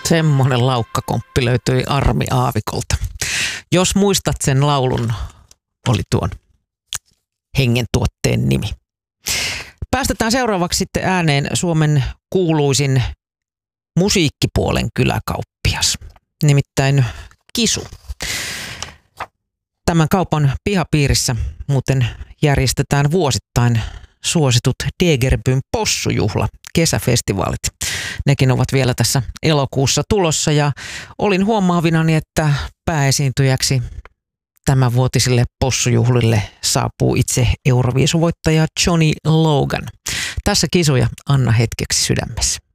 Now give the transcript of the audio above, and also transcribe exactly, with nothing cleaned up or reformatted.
Semmoinen laukkakomppi löytyi Armi Aavikolta. Jos muistat sen laulun, oli tuon hengentuotteen nimi. Päästetään seuraavaksi sitten ääneen Suomen kuuluisin musiikkipuolen kyläkauppias, nimittäin Kisu. Tämän kaupan pihapiirissä muuten järjestetään vuosittain suositut Degerbyn possujuhla, kesäfestivaalit. Nekin ovat vielä tässä elokuussa tulossa ja olin huomaavinani, että pääesiintyjäksi tämänvuotisille possujuhlille saapuu itse Euroviisuvoittaja Johnny Logan. Tässä Kisu ja Anna hetkeksi sydämessä.